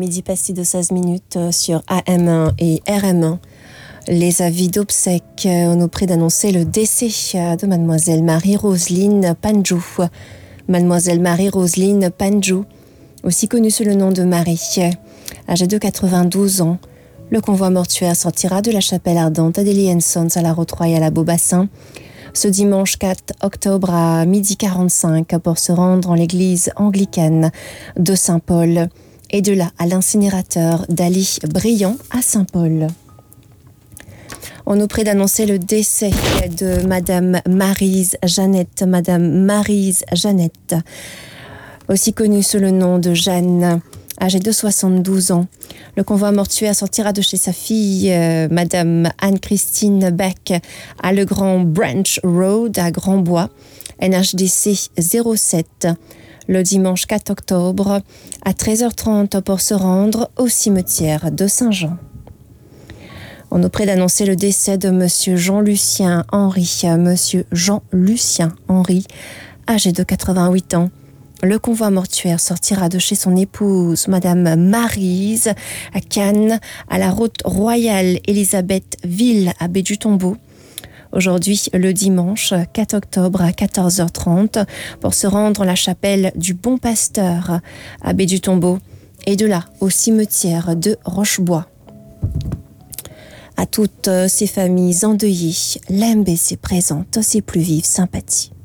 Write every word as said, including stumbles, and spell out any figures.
midi passé de seize minutes sur A M un et R M un. Les avis d'obsèques, on nous prie d'annoncer le décès de Mademoiselle Marie-Roseline Panjou. Mademoiselle Marie-Roseline Panjou, aussi connue sous le nom de Marie, âgée de quatre-vingt-douze ans. Le convoi mortuaire sortira de la chapelle ardente Adélie Sons à la Route-Royale à Beaubassin ce dimanche quatre octobre à midi quarante-cinq pour se rendre en l'église anglicane de Saint-Paul et de là à l'incinérateur d'Ali Briand à Saint-Paul. On nous prie d'annoncer le décès de Madame Maryse Jeannette, Madame Maryse Jeannette, aussi connue sous le nom de Jeanne, âgée de soixante-douze ans. Le convoi mortuaire sortira de chez sa fille, euh, Madame Anne-Christine Beck, à Le Grand Branch Road à Grandbois, N H D C zéro sept, le dimanche quatre octobre à treize heures trente pour se rendre au cimetière de Saint-Jean. On nous prie d'annoncer le décès de Monsieur Jean-Lucien Henry, Monsieur Jean-Lucien Henry, âgé de quatre-vingt-huit ans. Le convoi mortuaire sortira de chez son épouse, Madame Maryse, à Cannes, à la route royale Élisabeth-Ville à Baie du Tombeau. Aujourd'hui, le dimanche quatre octobre à quatorze heures trente, pour se rendre à la chapelle du Bon Pasteur à Baie du Tombeau et de là au cimetière de Rochebois. À toutes ces familles endeuillées, l'M B C présente ses plus vives sympathies.